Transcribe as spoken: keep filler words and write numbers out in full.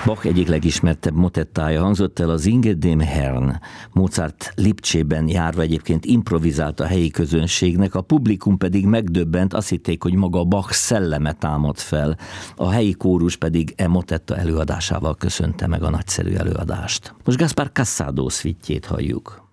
Bach egyik legismertebb motettája hangzott el, az Singe dem Herrn. Mozart Lipcsében járva egyébként improvizált a helyi közönségnek, a publikum pedig megdöbbent, azt hitték, hogy maga Bach szelleme támad fel. A helyi kórus pedig e motetta előadásával köszönte meg a nagyszerű előadást. Most Gaspar Casado szvittjét halljuk.